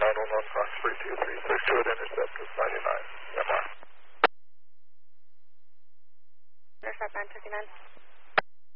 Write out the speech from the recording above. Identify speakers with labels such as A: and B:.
A: 911 Fox 323, 6 intercept is 99, MR.
B: Intercept 959.